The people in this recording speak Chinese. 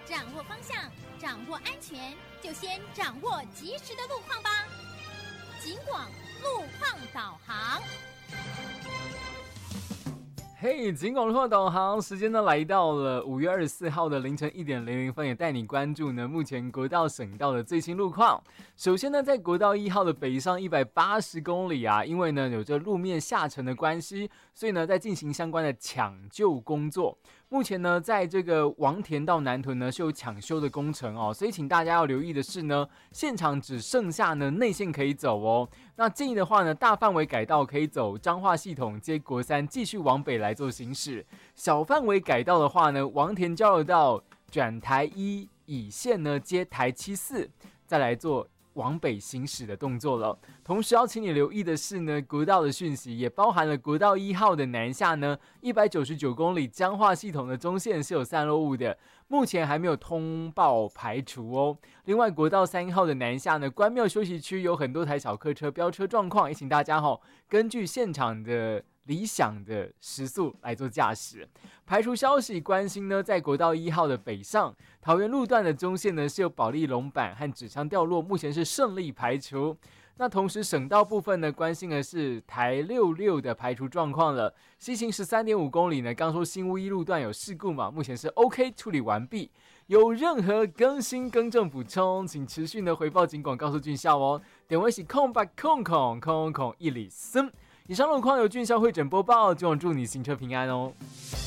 掌握方向，掌握安全，就先掌握及时的路况吧。警广路况导航。 嘿，警广路况导航时间呢来到了5月24号的凌晨1点00分，也带你关注呢目前国道省道的最新路况。首先呢，在国道1号的北上180公里啊，因为呢有这路面下沉的关系，所以呢在进行相关的抢救工作。目前呢，在这个王田到南屯呢是有抢修的工程哦，所以请大家要留意的是呢，现场只剩下呢内线可以走哦。那建议的话呢，大范围改道可以走彰化系统接国三，继续往北来做行驶。小范围改道的话呢，王田交流道转台1以线呢接台74，再来做往北行驶的动作了。同时要请你留意的是呢，国道的讯息也包含了国道1号的南下呢199公里彰化系统的中线是有散落物的，目前还没有通报排除哦。另外国道3号的南下呢，关庙休息区有很多台小客车飙车状况，也请大家根据现场的理想的时速来做驾驶。排除消息关心呢，在国道1号的北上桃园路段的中线呢是有保利龙板和纸箱掉落，目前是胜利排除。那同时省道部分呢，关心的是台66的排除状况了。西行13.5公里呢，刚说新屋一路段有事故嘛，目前是 OK 处理完毕。有任何更新更正补充，请持续的回报警广告诉俊孝哦。点位是0800000103。以上路况由俊孝会诊播报，祝你行车平安哦。